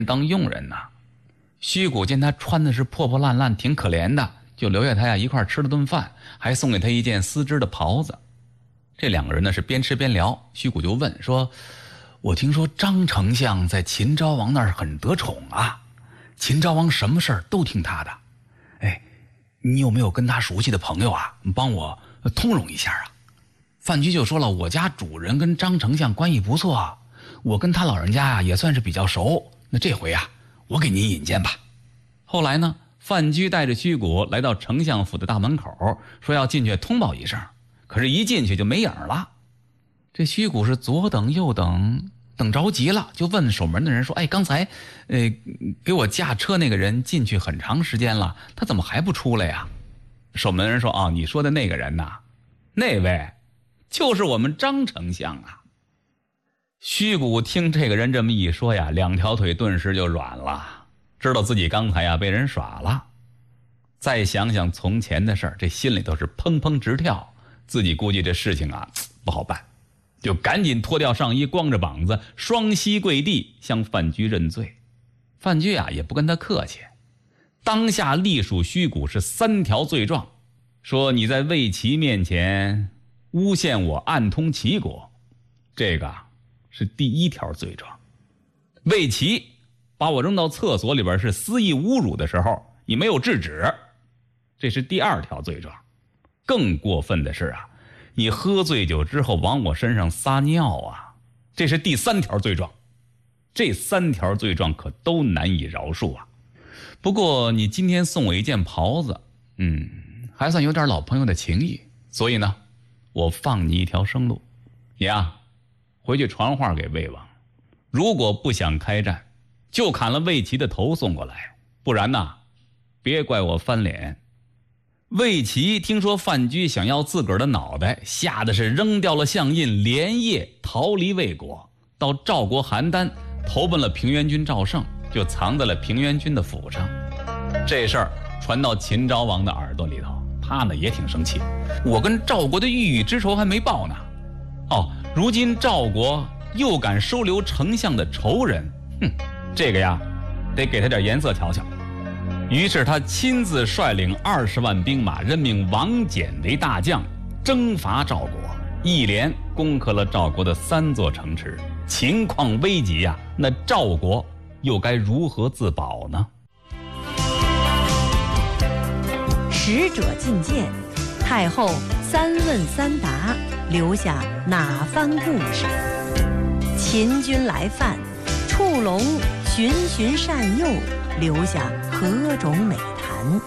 当佣人呢。虚谷见他穿的是破破烂烂，挺可怜的，就留下他呀一块吃了顿饭，还送给他一件丝织的袍子。这两个人呢是边吃边聊，虚谷就问说：“我听说张丞相在秦昭王那儿很得宠啊，秦昭王什么事儿都听他的。哎，你有没有跟他熟悉的朋友啊？帮我通融一下啊？”范雎就说了：“我家主人跟张丞相关系不错，我跟他老人家啊也算是比较熟。那这回啊，我给您引荐吧。”后来呢，范雎带着虚谷来到丞相府的大门口，说要进去通报一声，可是一进去就没影了。这虚谷是左等右等，等着急了，就问守门的人说：“哎，刚才给我驾车那个人进去很长时间了，他怎么还不出来呀？”守门人说：“哦，你说的那个人呐，那位就是我们张丞相啊。”虚谷听这个人这么一说呀，两条腿顿时就软了，知道自己刚才呀被人耍了。再想想从前的事儿，这心里都是砰砰直跳，自己估计这事情啊不好办，就赶紧脱掉上衣，光着膀子，双膝跪地向范雎认罪。范雎啊也不跟他客气，当下隶属虚谷是3条罪状，说你在魏齐面前诬陷我暗通齐国，这个是第1条罪状。魏齐把我扔到厕所里边是肆意侮辱的时候，你没有制止，这是第2条罪状。更过分的是啊，你喝醉酒之后往我身上撒尿啊，这是第3条罪状。这3条罪状可都难以饶恕啊。不过你今天送我一件袍子，还算有点老朋友的情谊，所以呢，我放你一条生路。你啊，回去传话给魏王，如果不想开战，就砍了魏齐的头送过来，不然呢，别怪我翻脸。魏齐听说范雎想要自个儿的脑袋，吓得是扔掉了相印，连夜逃离魏国，到赵国邯郸投奔了平原君赵胜，就藏在了平原君的府上。这事儿传到秦昭王的耳朵里头，他呢也挺生气，我跟赵国的郁郁之仇还没报呢，如今赵国又敢收留丞相的仇人，这个呀得给他点颜色瞧瞧。于是他亲自率领20万兵马，任命王翦为大将，征伐赵国，一连攻克了赵国的3座城池。情况危急呀，那赵国又该如何自保呢？ 使者进谏，太后3问3答，留下哪番故事？秦军来犯，触龙循循善诱，留下何种美谈？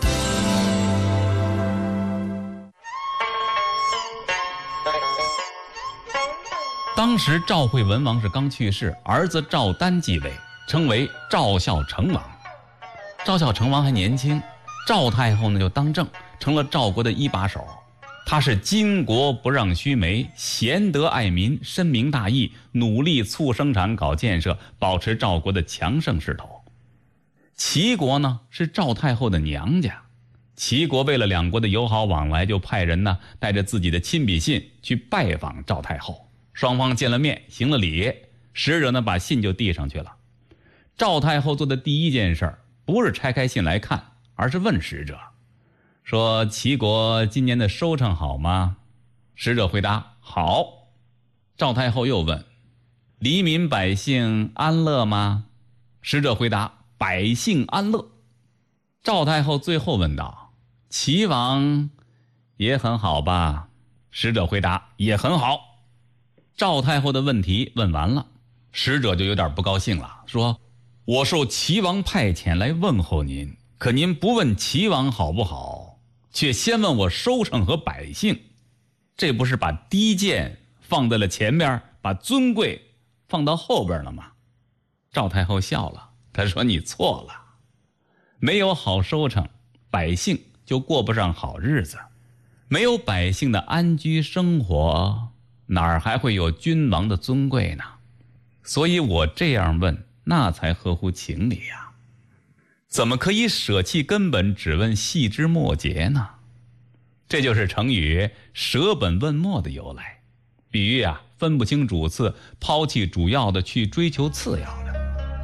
当时赵惠文王是刚去世，儿子赵丹继位，称为赵孝成王。赵孝成王还年轻，赵太后呢就当政，成了赵国的1把手。他是巾帼不让须眉，贤德爱民，深明大义，努力促生产搞建设，保持赵国的强盛势头。齐国呢是赵太后的娘家，齐国为了两国的友好往来，就派人呢带着自己的亲笔信去拜访赵太后。双方见了面，行了礼，使者呢把信就递上去了。赵太后做的第一件事不是拆开信来看，而是问使者说：“齐国今年的收成好吗？”使者回答：“好。”赵太后又问：“黎民百姓安乐吗？”使者回答：“百姓安乐。”赵太后最后问道：“齐王也很好吧？”使者回答：“也很好。”赵太后的问题问完了，使者就有点不高兴了，说：“我受齐王派遣来问候您，可您不问齐王好不好，却先问我收成和百姓，这不是把低贱放在了前面，把尊贵放到后边了吗？”赵太后笑了，她说：“你错了，没有好收成，百姓就过不上好日子，没有百姓的安居生活，哪儿还会有君王的尊贵呢？所以我这样问，那才合乎情理呀。怎么可以舍弃根本，只问细枝末节呢？”这就是成语舍本问末的由来，比喻分不清主次，抛弃主要的去追求次要的。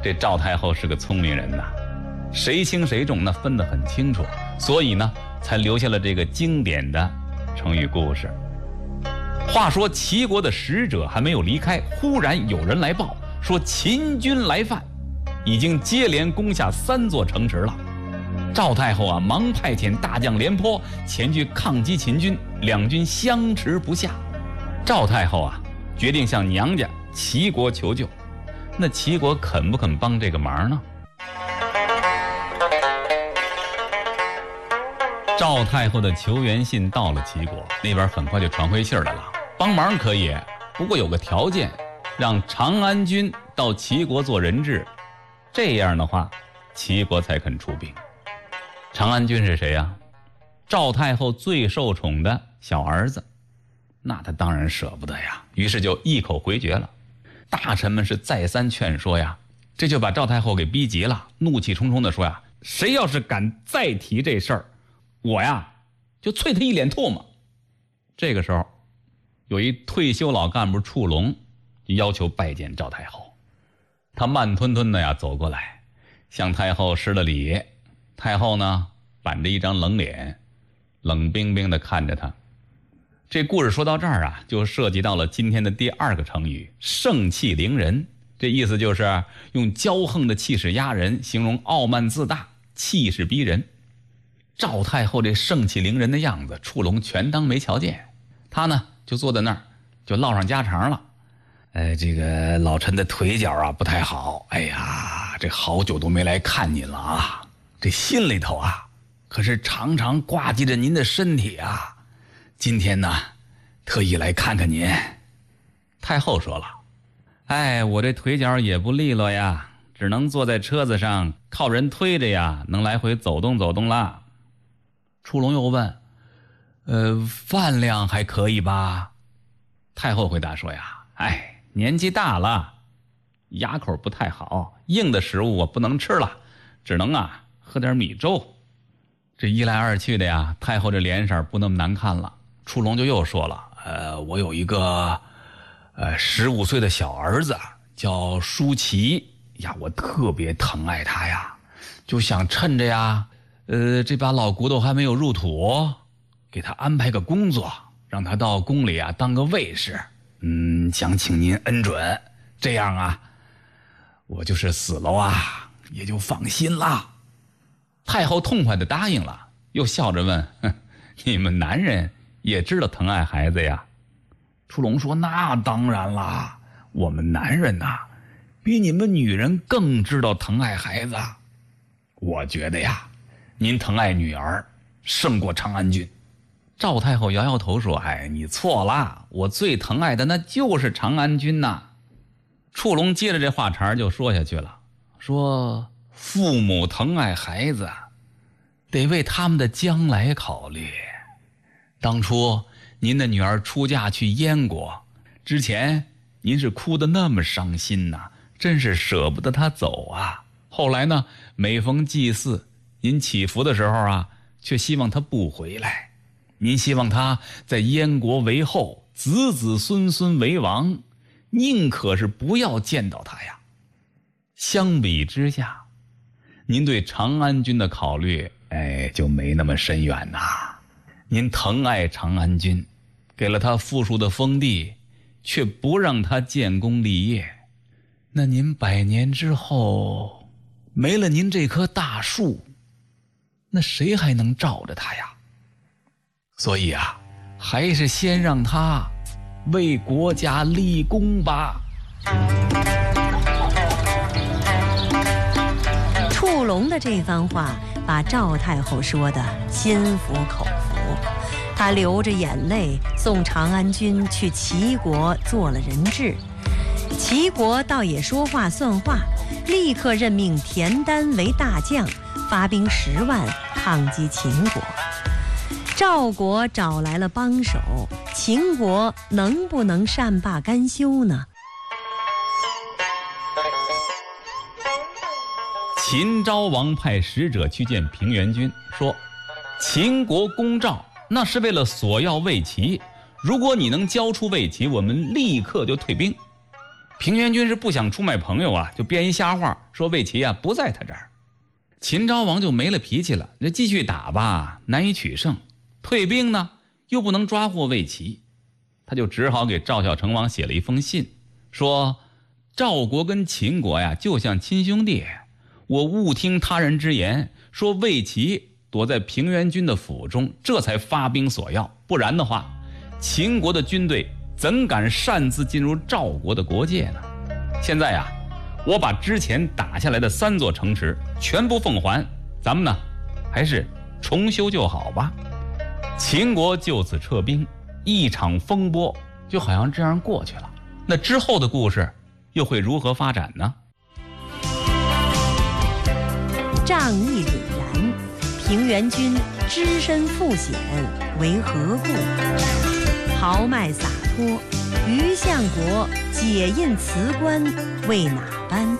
这赵太后是个聪明人呐，谁轻谁重那分得很清楚，所以呢才留下了这个经典的成语故事。话说齐国的使者还没有离开，忽然有人来报说秦军来犯，已经接连攻下3座城池了。赵太后啊，忙派遣大将廉颇前去抗击秦军，两军相持不下。赵太后啊，决定向娘家齐国求救。那齐国肯不肯帮这个忙呢？赵太后的求援信到了齐国，那边很快就传回信来了，帮忙可以，不过有个条件，让长安军到齐国做人质，这样的话齐国才肯出兵。长安君是谁呀？赵太后最受宠的小儿子，那他当然舍不得呀，于是就一口回绝了。大臣们是再三劝说呀，这就把赵太后给逼急了，怒气冲冲地说呀，谁要是敢再提这事儿，我呀就啐他一脸唾沫。这个时候有一退休老干部触龙就要求拜见赵太后，他慢吞吞的呀走过来，向太后施了礼。太后呢板着一张冷脸，冷冰冰的看着他。这故事说到这儿啊，就涉及到了今天的第2个成语，盛气凌人。这意思就是用骄横的气势压人，形容傲慢自大，气势逼人。赵太后这盛气凌人的样子，触龙全当没瞧见。他呢就坐在那儿，就唠上家常了。这个老臣的腿脚啊不太好，哎呀，这好久都没来看您了啊，这心里头啊可是常常挂记着您的身体啊，今天呢特意来看看您。太后说了，我这腿脚也不利落呀，只能坐在车子上靠人推着呀，能来回走动走动啦。触龙又问，饭量还可以吧？太后回答说呀，年纪大了，牙口不太好，硬的食物我不能吃了，只能喝点米粥。这一来二去的呀，太后这脸色不那么难看了。触龙就又说了，我有一个15岁的小儿子叫舒淇呀，我特别疼爱他呀，就想趁着呀这把老骨头还没有入土，给他安排个工作，让他到宫里当个卫士。想请您恩准，这样我就是死了也就放心了。太后痛快地答应了，又笑着问，你们男人也知道疼爱孩子呀？触龙说，那当然啦，我们男人比你们女人更知道疼爱孩子。我觉得呀，您疼爱女儿胜过长安君。赵太后摇摇头说，你错了，我最疼爱的那就是长安君呐。触龙接着这话茬就说下去了，说父母疼爱孩子得为他们的将来考虑。当初您的女儿出嫁去燕国之前，您是哭得那么伤心呐，真是舍不得她走啊。后来呢，每逢祭祀您祈福的时候却希望她不回来，您希望她在燕国为后，子子孙孙为王，宁可是不要见到她呀。相比之下，您对长安君的考虑就没那么深远呐。您疼爱长安君，给了他富庶的封地，却不让他建功立业，那您100年之后没了您这棵大树，那谁还能罩着他呀？所以还是先让他为国家立功吧。 触龙的这番话把赵太后说的心服口服，她流着眼泪送长安君去齐国做了人质。齐国倒也说话算话，立刻任命田丹为大将，发兵10万抗击秦国。赵国找来了帮手，秦国能不能善罢甘休呢？ 秦昭王派使者去见平原君，说秦国攻赵那是为了索要魏齐，如果你能交出魏齐，我们立刻就退兵。 平原君是不想出卖朋友啊，就编一瞎话说魏齐啊不在他这儿。秦昭王就没了脾气了，这继续打吧难以取胜，退兵呢又不能抓获魏齐，他就只好给赵孝成王写了一封信，说赵国跟秦国呀就像亲兄弟，我误听他人之言，说魏齐躲在平原君的府中，这才发兵索要，不然的话秦国的军队怎敢擅自进入赵国的国界呢？现在呀，我把之前打下来的3座城池全部奉还，咱们呢还是重修就好吧。秦国就此撤兵，一场风波就好像这样过去了。那之后的故事又会如何发展呢？ 仗义凛然，平原君只身赴险，为何故？豪迈洒脱，于相国解印辞官，为哪般？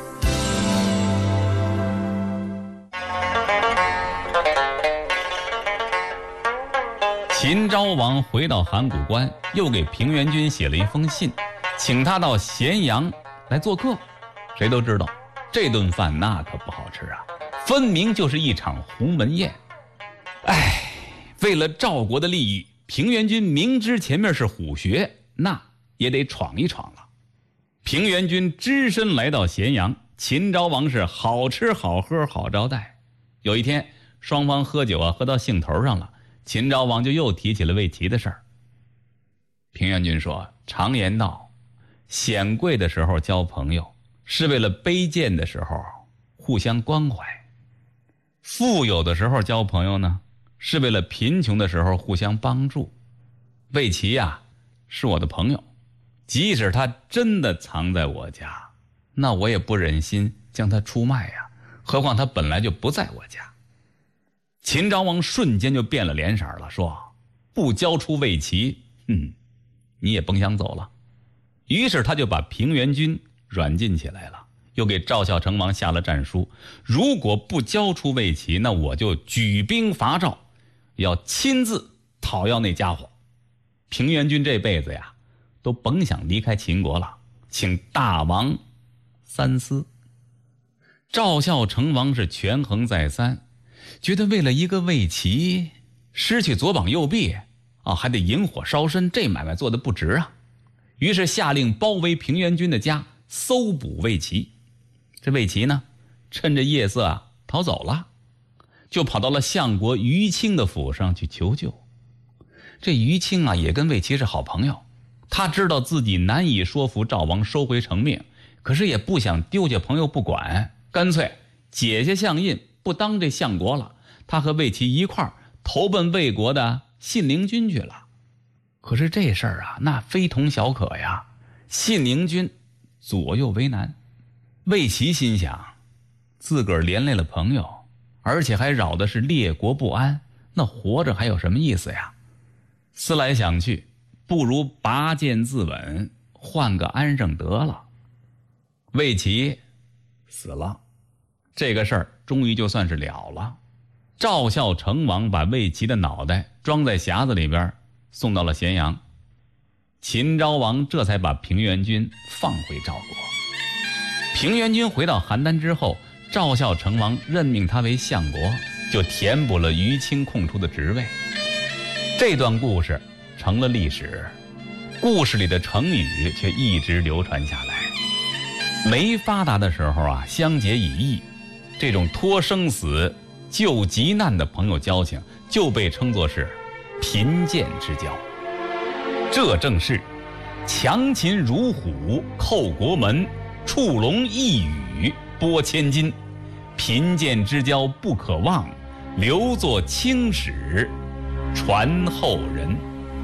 秦昭王回到函谷关，又给平原君写了一封信，请他到咸阳来做客。谁都知道这顿饭那可不好吃啊，分明就是一场鸿门宴。为了赵国的利益，平原君明知前面是虎穴，那也得闯一闯了。平原君只身来到咸阳，秦昭王是好吃好喝好招待。有一天双方喝酒啊，喝到兴头上了，秦昭王就又提起了魏齐的事儿。平原君说，常言道，显贵的时候交朋友，是为了卑贱的时候互相关怀；富有的时候交朋友呢，是为了贫穷的时候互相帮助。魏齐呀，是我的朋友，即使他真的藏在我家，那我也不忍心将他出卖呀，何况他本来就不在我家。秦昭王瞬间就变了脸色了，说不交出魏齐，你也甭想走了。于是他就把平原君软禁起来了，又给赵孝成王下了战书，如果不交出魏齐，那我就举兵伐赵，要亲自讨要那家伙。平原君这辈子呀都甭想离开秦国了，请大王三思。赵孝成王是权衡再三，觉得为了一个魏齐失去左膀右臂还得引火烧身，这买卖做得不值啊。于是下令包围平原君的家，搜捕魏齐。这魏齐呢趁着夜色逃走了，就跑到了相国于清的府上去求救。这于清也跟魏齐是好朋友，他知道自己难以说服赵王收回成命，可是也不想丢下朋友不管，干脆解下相印，不当这相国了，他和魏齐一块儿投奔魏国的信陵君去了。可是这事儿那非同小可呀，信陵君左右为难。魏齐心想，自个儿连累了朋友，而且还扰的是列国不安，那活着还有什么意思呀？思来想去，不如拔剑自刎，换个安生得了。魏齐死了，这个事儿终于就算是了了。赵孝成王把魏齐的脑袋装在匣子里边，送到了咸阳。秦昭王这才把平原君放回赵国。平原君回到邯郸之后，赵孝成王任命他为相国，就填补了于清空出的职位。这段故事成了历史，故事里的成语却一直流传下来。没发达的时候相结以义，这种托生死救急难的朋友交情就被称作是贫贱之交。这正是强秦如虎，寇国门，触龙一羽，拨千金。贫贱之交不可忘，留作青史传后人。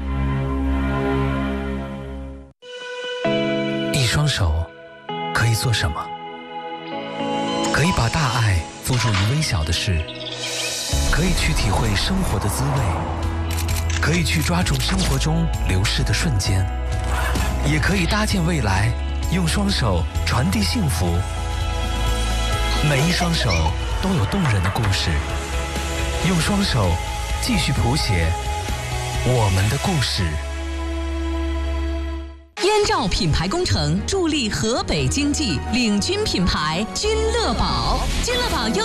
一双手可以做什么？可以把大爱付诸于微小的事，可以去体会生活的滋味，可以去抓住生活中流逝的瞬间，也可以搭建未来，用双手传递幸福。每一双手都有动人的故事，用双手继续谱写我们的故事。 燕赵品牌工程助力河北经济，领军品牌君乐宝。君乐宝优